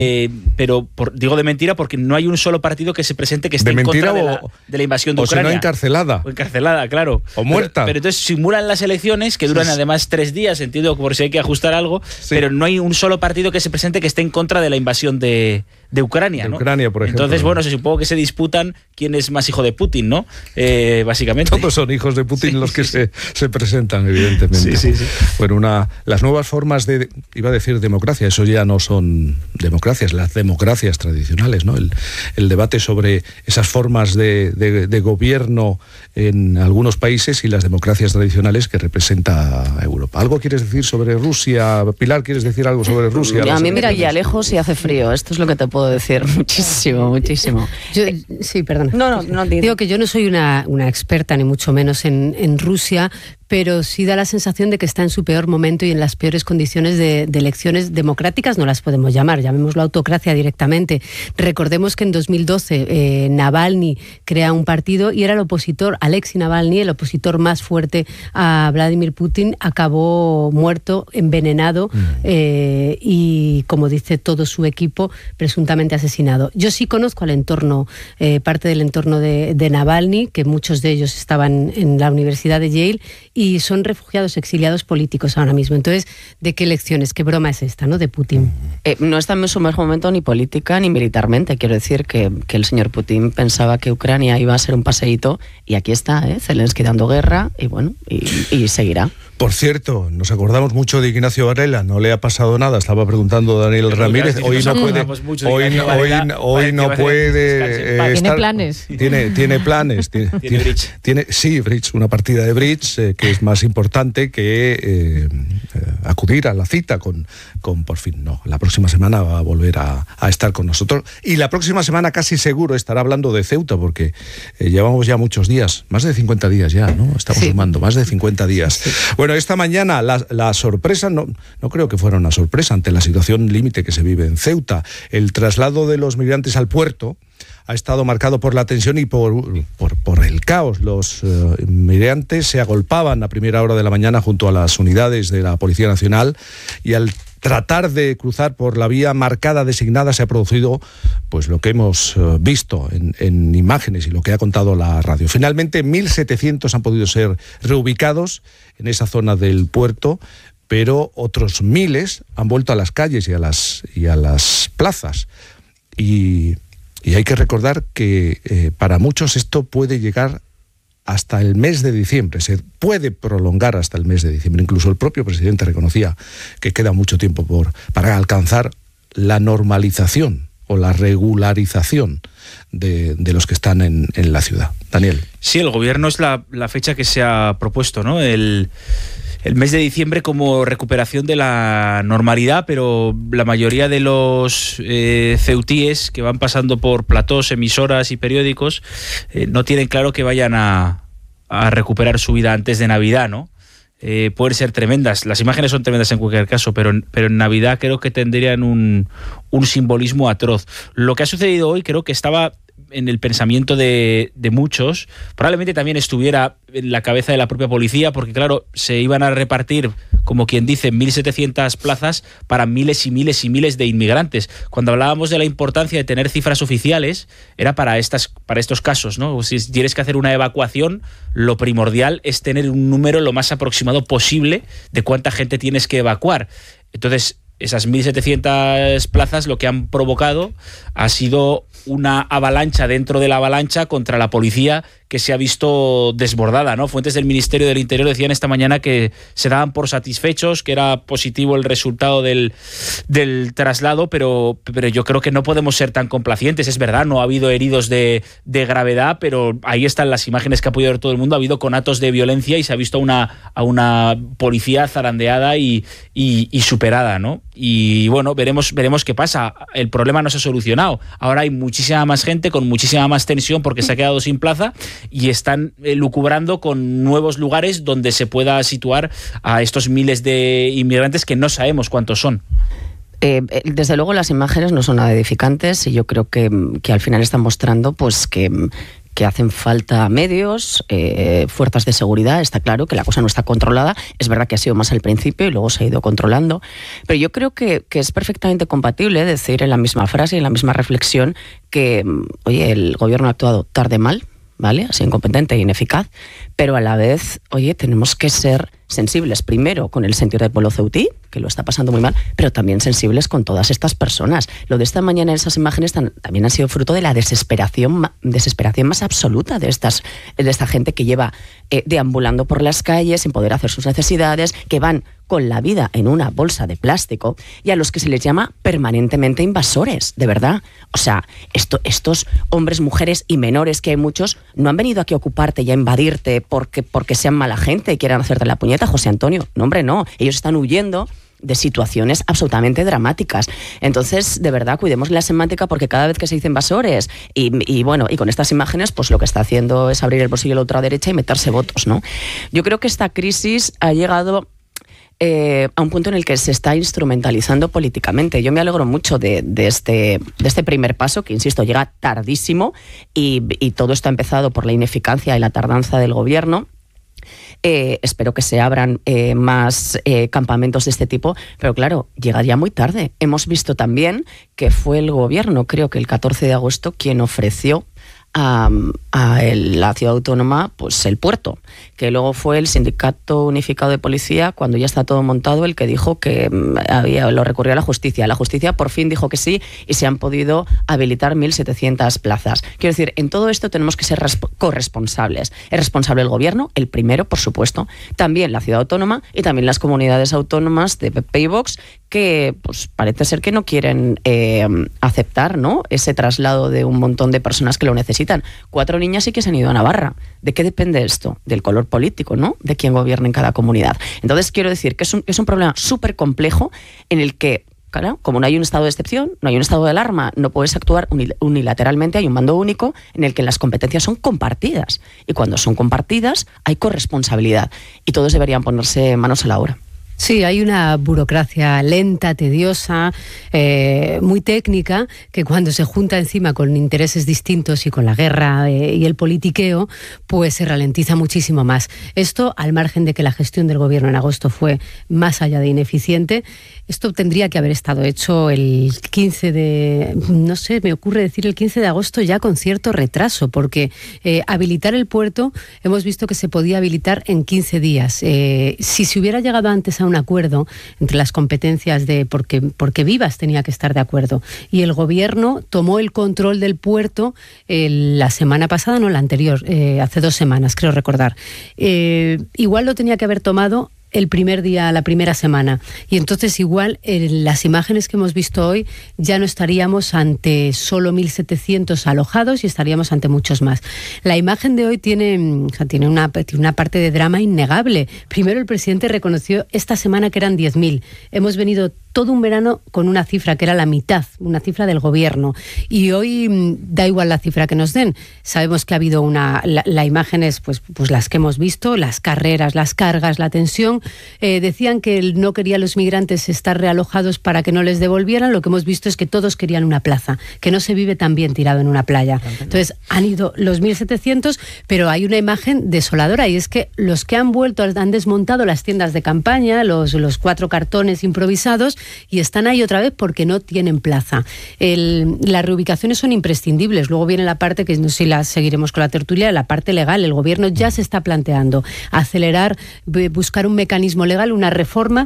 pero digo de mentira porque no hay un solo partido que se presente que esté en contra de la invasión de Ucrania. O si no, encarcelada. O encarcelada, claro. O muerta. Pero entonces simulan las elecciones, que duran además 3 días, entiendo, por si hay que ajustar algo, pero no hay un solo partido que se presente que esté en contra de la invasión de Ucrania, ¿no? De Ucrania, por ejemplo. Entonces, bueno, se supongo que se disputan quién es más hijo de Putin, ¿no? Básicamente. Todos son hijos de Putin los que se presentan, evidentemente. Sí. Bueno, las nuevas formas iba a decir democracia, eso ya no son democracias, las democracias tradicionales, ¿no? El debate sobre esas formas de gobierno en algunos países y las democracias tradicionales que representa Europa. ¿Algo quieres decir sobre Rusia? Pilar, ¿quieres decir algo sobre Rusia? A mí, mira, aquí a lejos y hace frío. Esto es lo que te puedo decir. Muchísimo. Sí, perdona. No. Digo que yo no soy una experta, ni mucho menos en Rusia, pero sí da la sensación de que está en su peor momento y en las peores condiciones de elecciones democráticas, no las podemos llamar, llamémoslo autocracia directamente. Recordemos que en 2012 Navalny crea un partido y era el opositor, Alexei Navalny, el opositor más fuerte a Vladimir Putin, acabó muerto, envenenado y, como dice todo su equipo, presuntamente asesinado. Yo sí conozco al entorno, parte del entorno de Navalny, que muchos de ellos estaban en la Universidad de Yale y son refugiados, exiliados políticos ahora mismo. Entonces, ¿de qué elecciones? ¿Qué broma es esta, no? De Putin. No está en su mejor momento ni política ni militarmente. Quiero decir que el señor Putin pensaba que Ucrania iba a ser un paseíto y aquí está, Zelensky dando guerra y bueno, y seguirá. Por cierto, nos acordamos mucho de Ignacio Varela, no le ha pasado nada, estaba preguntando Daniel Ramírez, hoy no puede tiene planes. Tiene planes. Tiene bridge, una partida de bridge que es más importante que acudir a la cita con por fin. No, la próxima semana va a volver a estar con nosotros y la próxima semana casi seguro estará hablando de Ceuta porque llevamos ya muchos días, más de 50 días ya, ¿no? Estamos sumando, más de 50 días. Sí. Bueno, esta mañana la sorpresa, no creo que fuera una sorpresa ante la situación límite que se vive en Ceuta. El traslado de los migrantes al puerto ha estado marcado por la tensión y por el caos. Los migrantes se agolpaban a primera hora de la mañana junto a las unidades de la Policía Nacional y al tratar de cruzar por la vía marcada, designada, se ha producido pues lo que hemos visto en imágenes y lo que ha contado la radio. Finalmente, 1.700 han podido ser reubicados en esa zona del puerto, pero otros miles han vuelto a las calles y a las plazas. Y hay que recordar que para muchos esto puede llegar hasta el mes de diciembre, se puede prolongar hasta el mes de diciembre. Incluso el propio presidente reconocía que queda mucho tiempo para alcanzar la normalización o la regularización de los que están en la ciudad. Daniel. Sí, el gobierno es la fecha que se ha propuesto, ¿no? El mes de diciembre como recuperación de la normalidad, pero la mayoría de los ceutíes que van pasando por platós, emisoras y periódicos no tienen claro que vayan a recuperar su vida antes de Navidad, ¿no? Pueden ser tremendas, las imágenes son tremendas en cualquier caso, pero en Navidad creo que tendrían un simbolismo atroz. Lo que ha sucedido hoy creo que estaba en el pensamiento de muchos, probablemente también estuviera en la cabeza de la propia policía, porque claro, se iban a repartir, como quien dice, 1.700 plazas para miles y miles y miles de inmigrantes. Cuando hablábamos de la importancia de tener cifras oficiales, era para estos casos, ¿no? Si tienes que hacer una evacuación, lo primordial es tener un número lo más aproximado posible de cuánta gente tienes que evacuar. Entonces, esas 1.700 plazas lo que han provocado ha sido una avalancha dentro de la avalancha contra la policía que se ha visto desbordada, ¿no? Fuentes del Ministerio del Interior decían esta mañana que se daban por satisfechos, que era positivo el resultado del traslado, pero yo creo que no podemos ser tan complacientes. Es verdad, no ha habido heridos de gravedad, pero ahí están las imágenes que ha podido ver todo el mundo. Ha habido conatos de violencia y se ha visto a una policía zarandeada y superada, ¿no? Y bueno, veremos qué pasa. El problema no se ha solucionado. Ahora hay muchísima más gente con muchísima más tensión porque se ha quedado sin plaza y están lucubrando con nuevos lugares donde se pueda situar a estos miles de inmigrantes que no sabemos cuántos son. Desde luego las imágenes no son nada edificantes y yo creo que al final están mostrando pues que que hacen falta medios, fuerzas de seguridad. Está claro que la cosa no está controlada. Es verdad que ha sido más al principio y luego se ha ido controlando. Pero yo creo que es perfectamente compatible decir en la misma frase y en la misma reflexión que, oye, el gobierno ha actuado tarde, mal, ¿vale? Ha sido incompetente e ineficaz, pero a la vez, oye, tenemos que ser sensibles primero con el sentir del pueblo ceutí, que lo está pasando muy mal, pero también sensibles con todas estas personas. Lo de esta mañana, esas imágenes también han sido fruto de la desesperación más absoluta de esta gente que lleva deambulando por las calles sin poder hacer sus necesidades, que van con la vida en una bolsa de plástico y a los que se les llama permanentemente invasores, de verdad. O sea, estos hombres, mujeres y menores, que hay muchos, no han venido aquí a ocuparte y a invadirte porque sean mala gente y quieran hacerte la puñeta, José Antonio. No, hombre, no. Ellos están huyendo de situaciones absolutamente dramáticas. Entonces, de verdad, cuidemos la semántica, porque cada vez que se dice invasores y con estas imágenes, pues lo que está haciendo es abrir el bolsillo a la ultraderecha y meterse votos, ¿no? Yo creo que esta crisis ha llegado a un punto en el que se está instrumentalizando políticamente. Yo me alegro mucho de este primer paso, que, insisto, llega tardísimo y todo esto ha empezado por la ineficacia y la tardanza del gobierno. Espero que se abran más campamentos de este tipo, pero claro, llega ya muy tarde. Hemos visto también que fue el gobierno, creo que el 14 de agosto, quien ofreció a la ciudad autónoma pues el puerto, que luego fue el Sindicato Unificado de Policía, cuando ya está todo montado, el que dijo que lo recurrió a la justicia. La justicia por fin dijo que sí y se han podido habilitar 1.700 plazas. Quiero decir, en todo esto tenemos que ser corresponsables. Es responsable el gobierno, el primero, por supuesto, también la ciudad autónoma y también las comunidades autónomas de PP y Vox, que pues parece ser que no quieren aceptar, ¿no?, ese traslado de un montón de personas que lo necesitan. 4 niñas sí que se han ido a Navarra. ¿De qué depende esto? Del color político, ¿no?, de quién gobierna en cada comunidad. Entonces, quiero decir que es un problema súper complejo en el que, claro, como no hay un estado de excepción, no hay un estado de alarma, no puedes actuar unilateralmente, hay un mando único en el que las competencias son compartidas. Y cuando son compartidas, hay corresponsabilidad. Y todos deberían ponerse manos a la obra. Sí, hay una burocracia lenta, tediosa, muy técnica, que cuando se junta encima con intereses distintos y con la guerra y el politiqueo, pues se ralentiza muchísimo más. Esto, al margen de que la gestión del gobierno en agosto fue más allá de ineficiente, esto tendría que haber estado hecho el 15 de... no sé, me ocurre decir el 15 de agosto ya con cierto retraso, porque habilitar el puerto, hemos visto que se podía habilitar en 15 días. Si se hubiera llegado antes a un acuerdo entre las competencias porque Vivas tenía que estar de acuerdo, y el gobierno tomó el control del puerto la semana pasada, no la anterior, hace 2 semanas, creo recordar. Igual lo tenía que haber tomado el primer día, la primera semana. Y entonces igual las imágenes que hemos visto hoy ya no estaríamos ante solo 1.700 alojados y estaríamos ante muchos más. La imagen de hoy tiene una parte de drama innegable. Primero, el presidente reconoció esta semana que eran 10.000. Hemos venido todo un verano con una cifra que era la mitad, una cifra del gobierno. Y hoy da igual la cifra que nos den. Sabemos que ha habido la imagen es pues las que hemos visto, las carreras, las cargas, la tensión. Decían que no querían los migrantes estar realojados para que no les devolvieran. Lo que hemos visto es que todos querían una plaza, que no se vive tan bien tirado en una playa. Entonces han ido los 1.700, pero hay una imagen desoladora, y es que los que han vuelto han desmontado las tiendas de campaña, los 4 cartones improvisados, y están ahí otra vez porque no tienen plaza. Las reubicaciones son imprescindibles. Luego viene la parte que no sé si la seguiremos con la tertulia, la parte legal. El gobierno ya se está planteando acelerar, buscar un mecanismo legal, una reforma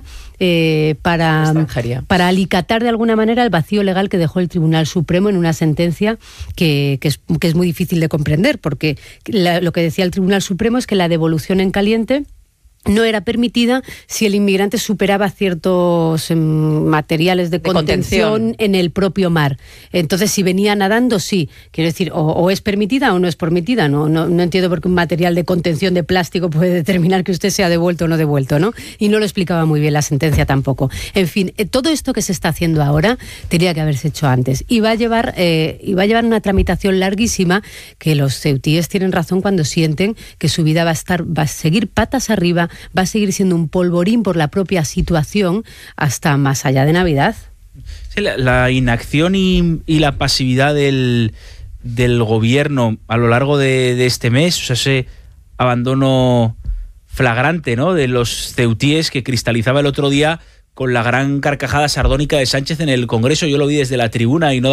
para alicatar de alguna manera el vacío legal que dejó el Tribunal Supremo en una sentencia que es muy difícil de comprender, porque lo que decía el Tribunal Supremo es que la devolución en caliente no era permitida si el inmigrante superaba ciertos materiales de contención en el propio mar. Entonces, si venía nadando, sí. Quiero decir, o es permitida o no es permitida. No entiendo por qué un material de contención de plástico puede determinar que usted sea devuelto o no devuelto, ¿no? Y no lo explicaba muy bien la sentencia tampoco. En fin, todo esto que se está haciendo ahora tenía que haberse hecho antes. Y va a llevar una tramitación larguísima, que los ceutíes tienen razón cuando sienten que su vida va a seguir patas arriba, va a seguir siendo un polvorín por la propia situación hasta más allá de Navidad. Sí, la inacción y la pasividad del del gobierno a lo largo de este mes, o sea, ese abandono flagrante, ¿no?, de los ceutíes que cristalizaba el otro día con la gran carcajada sardónica de Sánchez en el Congreso. Yo lo vi desde la tribuna y no